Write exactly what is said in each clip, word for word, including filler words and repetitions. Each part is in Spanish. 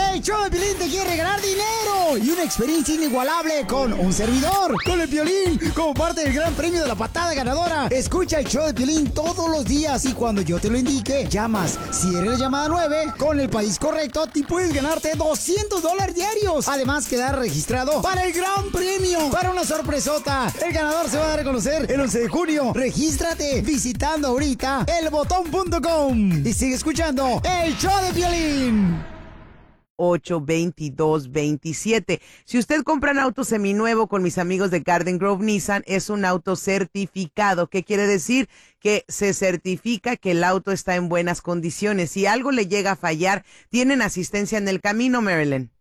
El show de Piolín te quiere regalar dinero y una experiencia inigualable con un servidor, con el Piolín, como parte del gran premio de la patada ganadora. Escucha el show de Piolín todos los días y cuando yo te lo indique, llamas. Si eres la llamada nueve, con el país correcto, te puedes ganarte doscientos dólares diarios. Además, quedar registrado para el gran premio, para una sorpresota. El ganador se va a dar a conocer el once de junio. Regístrate visitando ahorita el botón punto com y sigue escuchando el show de Piolín. ocho veintidós veintisiete. Si usted compra un auto seminuevo con mis amigos de Garden Grove Nissan, es un auto certificado. ¿Qué quiere decir? Que se certifica que el auto está en buenas condiciones. Si algo le llega a fallar, ¿tienen asistencia en el camino, Marilyn?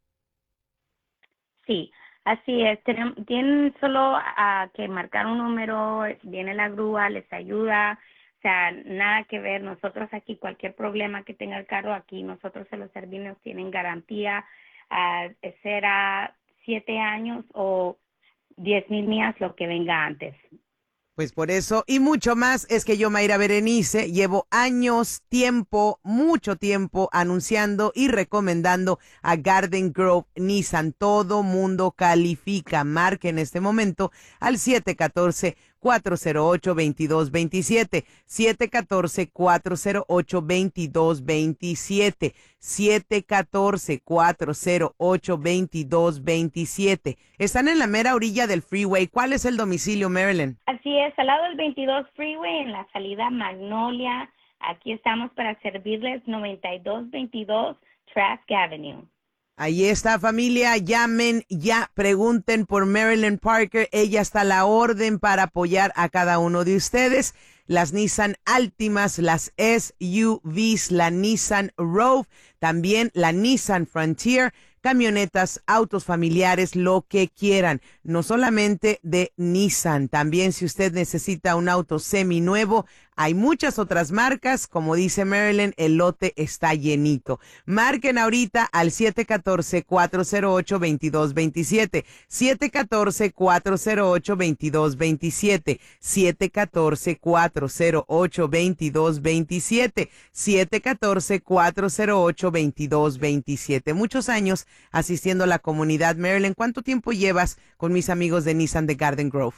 Sí, así es. Tienen, tienen solo uh, que marcar un número, viene la grúa, les ayuda. O sea, nada que ver. Nosotros aquí, cualquier problema que tenga el carro aquí, nosotros se los servimos, tienen garantía, uh, será siete años o diez mil millas, lo que venga antes. Pues por eso y mucho más es que yo, Mayra Berenice, llevo años, tiempo, mucho tiempo anunciando y recomendando a Garden Grove Nissan. Todo mundo califica. Marque en este momento al siete uno cuatro, cuatro cero ocho, dos dos dos siete, siete uno cuatro, cuatro cero ocho, dos dos dos siete, siete uno cuatro, cuatro cero ocho, dos dos dos siete. Están en la mera orilla del freeway. ¿Cuál es el domicilio, Marilyn? Así es, al lado del veintidós Freeway, en la salida Magnolia. Aquí estamos para servirles, noventa y dos veintidós Trask Avenue. Ahí está, familia, llamen ya, pregunten por Marilyn Parker, ella está a la orden para apoyar a cada uno de ustedes. Las Nissan Altimas, las S U Vs, la Nissan Rogue, también la Nissan Frontier, camionetas, autos familiares, lo que quieran, no solamente de Nissan, también si usted necesita un auto seminuevo, hay muchas otras marcas, como dice Marilyn, el lote está llenito. Marquen ahorita al siete uno cuatro, cuatro cero ocho, dos dos dos siete, siete uno cuatro, cuatro cero ocho, dos dos dos siete, siete uno cuatro, cuatro cero ocho, dos dos dos siete, siete uno cuatro, cuatro cero ocho, dos dos dos siete. Muchos años asistiendo a la comunidad. Marilyn, ¿cuánto tiempo llevas con mis amigos de Nissan de Garden Grove?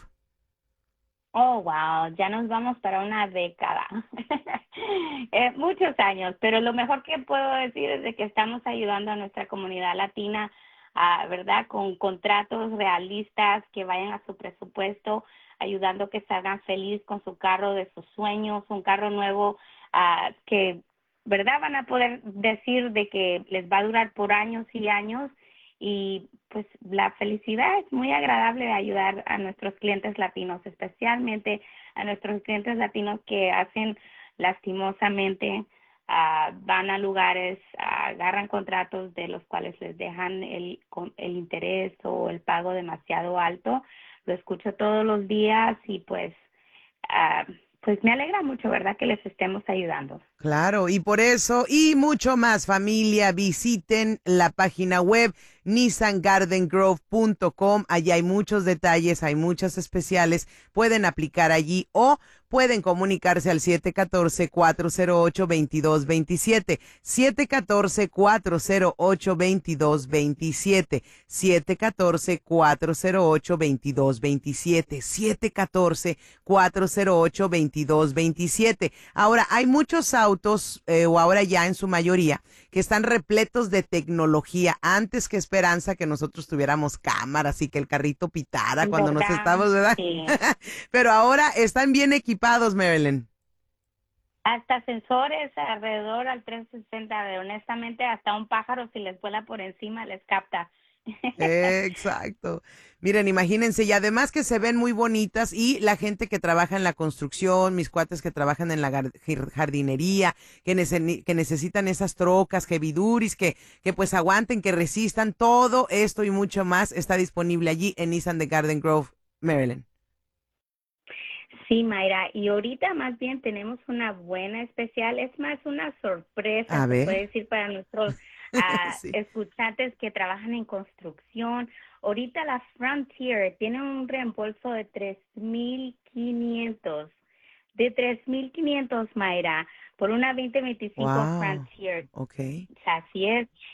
Oh, wow, ya nos vamos para una década. eh, muchos años, pero lo mejor que puedo decir es de que estamos ayudando a nuestra comunidad latina, uh, ¿verdad? Con contratos realistas que vayan a su presupuesto, ayudando que salgan feliz con su carro de sus sueños, un carro nuevo uh, que, ¿verdad? Van a poder decir de que les va a durar por años y años. Y pues la felicidad es muy agradable de ayudar a nuestros clientes latinos, especialmente a nuestros clientes latinos que hacen lastimosamente, uh, van a lugares, uh, agarran contratos de los cuales les dejan el, el interés o el pago demasiado alto. Lo escucho todos los días y pues, uh, pues me alegra mucho, ¿verdad?, que les estemos ayudando. Claro, y por eso y mucho más, familia, visiten la página web nissan garden grove punto com. Allí hay muchos detalles, hay muchas especiales. Pueden aplicar allí o pueden comunicarse al siete uno cuatro, cuatro cero ocho, dos dos dos siete, siete uno cuatro, cuatro cero ocho, dos dos dos siete, siete uno cuatro, cuatro cero ocho, dos dos dos siete, siete uno cuatro, cuatro cero ocho, dos dos dos siete. Ahora, hay muchos autos, eh, o ahora ya en su mayoría, que están repletos de tecnología. Antes, que esperanza que nosotros tuviéramos cámaras y que el carrito pitara cuando ¿Verdad? nos estamos, ¿verdad? Sí. Pero ahora están bien equipados, Marilyn. Hasta sensores alrededor al trescientos sesenta, de, honestamente, hasta un pájaro si les vuela por encima les capta. Exacto. Miren, imagínense, y además que se ven muy bonitas, y la gente que trabaja en la construcción, mis cuates que trabajan en la jardinería, que, nece que necesitan esas trocas, que viduris, que, que pues aguanten, que resistan, todo esto y mucho más está disponible allí en Nissan de Garden Grove, Marilyn. Sí, Mayra, y ahorita más bien tenemos una buena especial, es más una sorpresa, A se ver. puede decir, para nuestros uh, Sí. escuchantes que trabajan en construcción. Ahorita la Frontier tiene un reembolso de tres mil quinientos, de tres mil quinientos, Mayra, por una veinte veinticinco Wow. Frontier. Okay. Así es.